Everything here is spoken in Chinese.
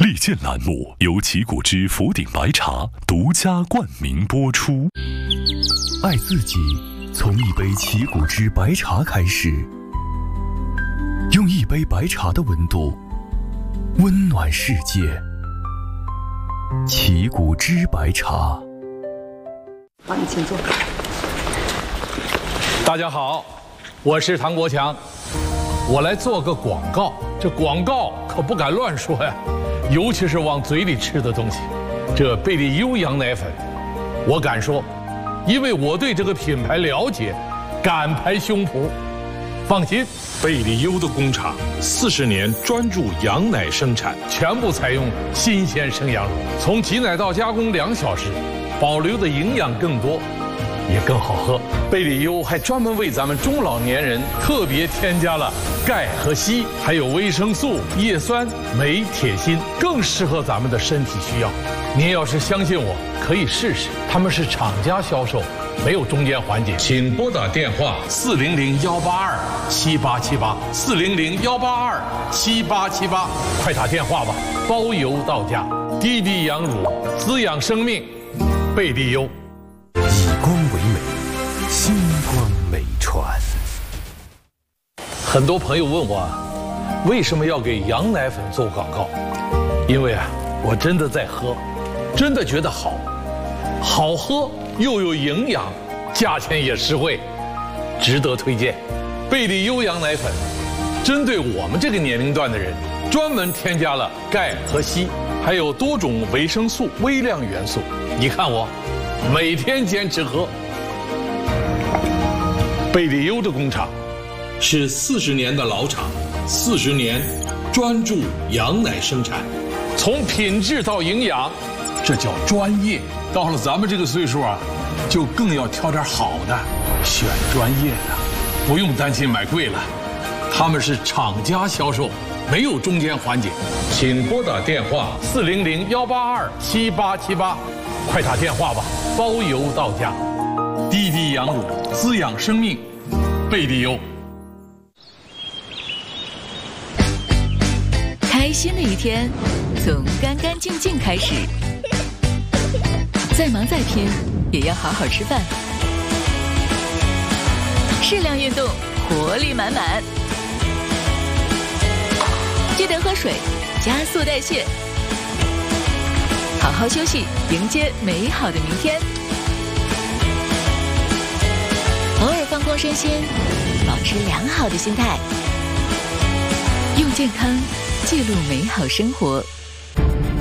利剑栏目由奇谷之福鼎白茶独家冠名播出。爱自己，从一杯奇谷之白茶开始，用一杯白茶的温度温暖世界。奇谷之白茶。 好，你请坐。 大家好，我是唐国强，我来做个广告。这广告可不敢乱说呀，尤其是往嘴里吃的东西。这贝利优羊奶粉，我敢说，因为我对这个品牌了解，敢拍胸脯。放心， 贝利优的工厂40年专注羊奶生产， 全部采用新鲜生羊乳，从挤奶到加工2小时，保留的营养更多，也更好喝。贝利优还专门为咱们中老年人特别添加了钙和硒，还有维生素、叶酸、镁、铁、锌，更适合咱们的身体需要。您要是相信我，可以试试。他们是厂家销售，没有中间环节。请拨打电话400-182-7878，400-182-7878，快打电话吧，包邮到家。滴滴羊乳，滋养生命，贝利优。 以光为美，星光美传。 很多朋友问我，为什么要给羊奶粉做广告？因为我真的在喝，真的觉得好，好喝又有营养，价钱也实惠，值得推荐。贝利优羊奶粉，针对我们这个年龄段的人，专门添加了钙和硒，还有多种维生素、微量元素。你看我，每天坚持喝。贝利优的工厂是40年的老厂，40年专注羊奶生产， 从品质到营养，这叫专业。到了咱们这个岁数就更要挑点好的，选专业的，不用担心买贵了。他们是厂家销售，没有中间环节。请拨打电话400-182-7878，快打电话吧，包邮到家。滴滴羊乳，滋养生命，贝利优。 开心的一天从干干净净开始，再忙再拼也要好好吃饭，适量运动，活力满满。记得喝水，加速代谢，好好休息，迎接美好的明天。偶尔放空身心，保持良好的心态，用健康记录美好生活。